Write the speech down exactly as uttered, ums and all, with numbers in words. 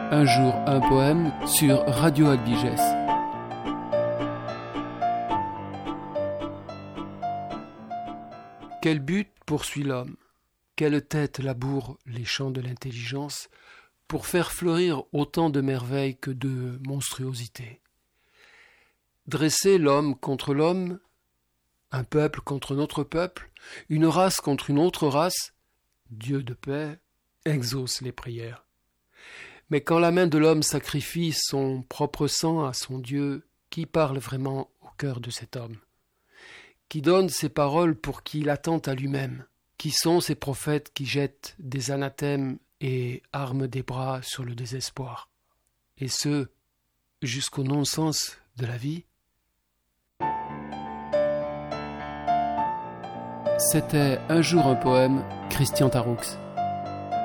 Un jour, un poème sur Radio Albiges. Quel but poursuit l'homme? Quelle tête laboure les champs de l'intelligence pour faire fleurir autant de merveilles que de monstruosités? Dresser l'homme contre l'homme, un peuple contre notre peuple, une race contre une autre race, Dieu de paix exauce les prières. Mais quand la main de l'homme sacrifie son propre sang à son Dieu, qui parle vraiment au cœur de cet homme? Qui donne ses paroles pour qu'il attente à lui-même? Qui sont ces prophètes qui jettent des anathèmes et arment des bras sur le désespoir? Et ce, jusqu'au non-sens de la vie? C'était Un jour un poème, Christian Taroux.